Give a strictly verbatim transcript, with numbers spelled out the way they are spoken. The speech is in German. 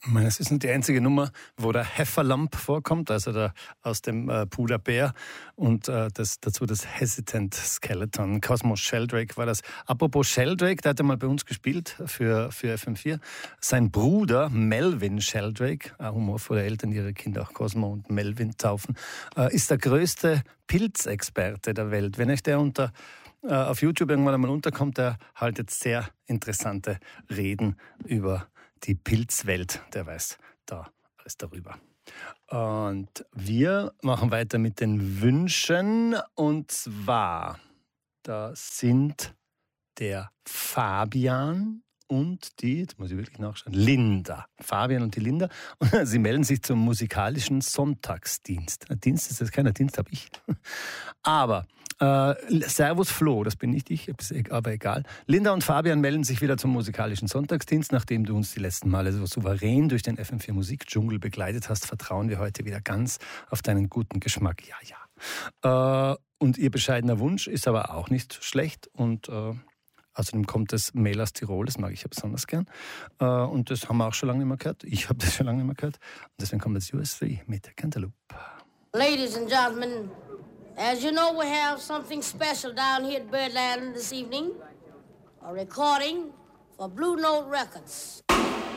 Ich meine, es ist nicht die einzige Nummer, wo der Hefferlamp vorkommt, also der aus dem äh, Puderbär und äh, das, dazu das Hesitant Skeleton. Cosmo Sheldrake war das. Apropos Sheldrake, der hat ja mal bei uns gespielt für, für F M vier. Sein Bruder Melvin Sheldrake, ein humorvolle Eltern, ihre Kinder auch Cosmo und Melvin taufen, äh, ist der größte Pilzexperte der Welt. Wenn euch der unter äh, auf YouTube irgendwann einmal unterkommt, der haltet sehr interessante Reden über die Pilzwelt, der weiß da alles darüber. Und wir machen weiter mit den Wünschen. Und zwar, da sind der Fabian und die, jetzt muss ich wirklich nachschauen, Linda. Fabian und die Linda. Und sie melden sich zum musikalischen Sonntagsdienst. Ein Dienst ist das keiner Dienst, habe ich. Aber äh, Servus Flo, das bin nicht ich, aber egal. Linda und Fabian melden sich wieder zum musikalischen Sonntagsdienst. Nachdem du uns die letzten Male so souverän durch den F M vier Musikdschungel begleitet hast, vertrauen wir heute wieder ganz auf deinen guten Geschmack. Ja, ja. Äh, und ihr bescheidener Wunsch ist aber auch nicht schlecht und äh, außerdem kommt das Mail aus Tirol, das mag ich ja besonders gern. Äh, und das haben wir auch schon lange nicht mehr gehört. Ich habe das schon lange nicht mehr gehört. Und deswegen kommt das U S drei mit Cantaloupe. Ladies and gentlemen, as you know, we have something special down here at Birdland this evening. A recording for Blue Note Records.